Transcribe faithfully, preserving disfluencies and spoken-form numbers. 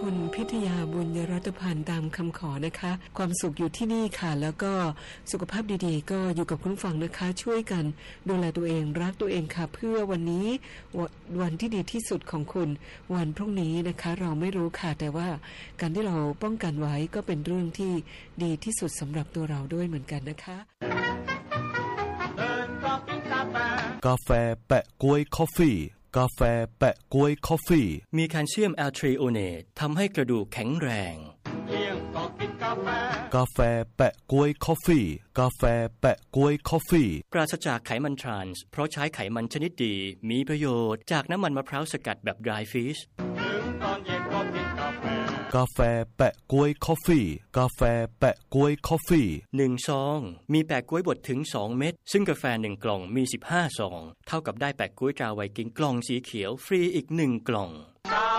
คุณพิทยาบุญยรัตพันธ์ตามคำขอนะคะความสุขอยู่ที่นี่ค่ะแล้วก็สุขภาพดีๆก็อยู่กับคุณฟังนะคะช่วยกันดูแลตัวเองรักตัวเองค่ะเพื่อวันนี้วันที่ดีที่สุดของคุณวันพรุ่งนี้นะคะเราไม่รู้ค่ะแต่ว่าการที่เราป้องกันไว้ก็เป็นเรื่องที่ดีที่สุดสำหรับตัวเราด้วยเหมือนกันนะคะกาแฟแปะก๊วยคอฟฟี่กาแฟแปะก๊วยคอฟฟี่มีแคลเซียมแอลทรีโอเนตทำให้กระดูกแข็งแรงกาแฟแปะก๊วยคอฟฟี่กาแฟแปะก๊วยคอฟฟี่ปราศจากไขมันทรานส์เพราะใช้ไขมันชนิดดีมีประโยชน์จากน้ำมันมะพร้าวสกัดแบบ dry fish กาแฟแปะก๊วยคอฟฟี่กาแฟแปะก๊วยคอฟฟี่หนึ่งซองมีแปะก๊วยบดถึงสองเม็ดซึ่งกาแฟหนึ่งกล่องมีสิบห้าซองเท่ากับได้แปะก๊วยตราไวกิ้งกล่องสีเขียวฟรีอีกหนึ่งกล่อง